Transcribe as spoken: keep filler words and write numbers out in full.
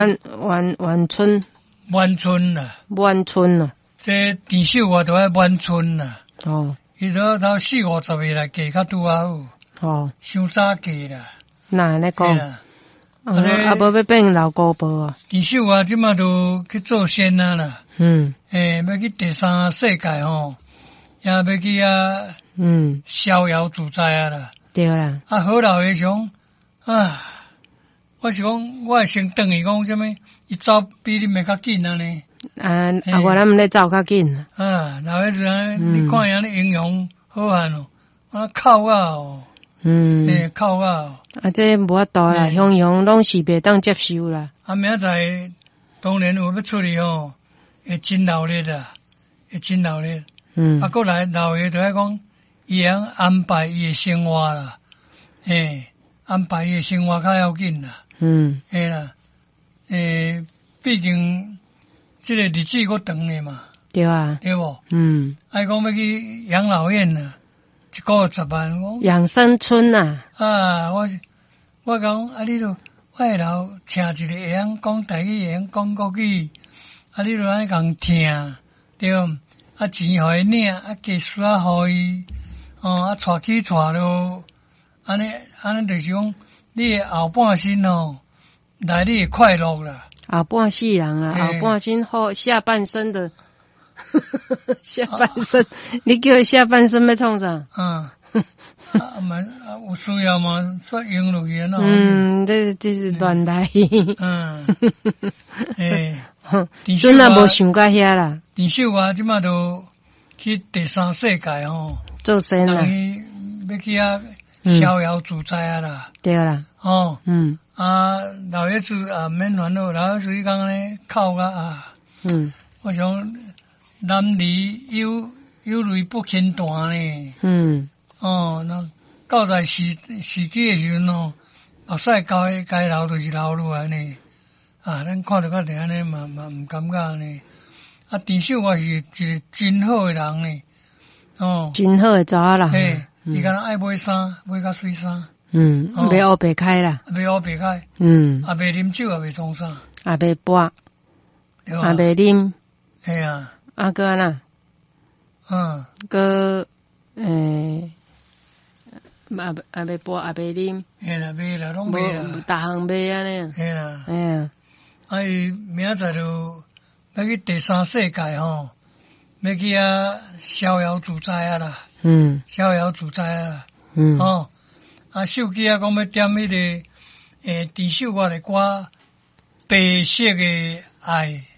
湾湾湾村， 湾村啦， 湾村啊， 这地秀我都喺湾村啦。 哦伊都到四五十个来嫁较拄啊好， 哦， 伤早嫁啦。 那安尼嘿讲， 啦， 啊啊无要变老姑婆啊， 地秀啊，即马都去做仙啊啦。 嗯诶，要去第三世界吼，也要去啊嗯， 逍遥自在啊啦。 对啦， 啊，好老爷想啊，我是讲，我会先等伊讲什么，伊走比你们较紧啊呢。 啊啊，我咱们咧走较紧啊， 啊，老爷子啊， 嗯你看人的形容好汉哦，啊靠啊哦， 嗯， 诶靠啊哦， 啊这无法度啦， 嗯雄雄拢是袂当接受啦， 啊明仔载当然有要出去吼，会真闹热啊，会真闹热。 嗯啊，过来老爷就爱讲，伊通安排伊的生活啦，诶，安排伊的生活较要紧啦， 嗯嘿啦，诶，毕竟这个日子够长的嘛， 对啊， 对无？ 嗯， 爱讲要去养老院呐，一个月十万，我养生村啊， 啊，我我讲啊，你著我会留请一个会晓讲台语、会晓讲国语，啊，你著爱共听，对，啊，钱互伊领，啊，家属啊，互伊，哦，啊，带去带落，安尼安尼就是讲，你的后半生哦，来你会快乐啦， 后半世人啊， 嘿后半生后下半生的下半身，你叫他下半身要创啥？ 嗯。啊，蛮啊，有需要嘛，说用落去喏。 嗯，这这是乱来。 嗯，诶， 阵也无想到遐啦。 陈秀华即马都去第三世界吼， 做生啦等，于要去啊逍遥自在啊啦。 对啦， 哦， 嗯啊，老爷子啊免烦恼，老爷子伊讲咧靠啊啊， 嗯我想男女有有泪不轻弹呢。 嗯哦，那到在时时机的时阵哦，目屎该该流就是流落来呢。啊，咱看到较定安尼嘛嘛毋感觉呢。啊，陈秀华是一个真好的人呢。哦， 真好的查啦。 嘿，伊敢若爱买衫，买较水衫， 嗯， 哦袂黑白开啦。 袂黑白开， 嗯， 也袂啉酒，也袂创啥， 也袂播，也对吧？ 袂啉， 嘿啊， 啊个安那嗯， 个诶，也也袂播，也袂啉， 嘿啦，袂啦，拢无袂啦， 逐项袂安尼。 嘿啦。 哎呀， 啊，伊明仔载就要去第三世界吼，要去啊逍遥自在啊啦， 嗯逍遥自在啊啦， 嗯哦，啊手机啊讲要点迄、那个诶，陈秀华的歌，白色的爱，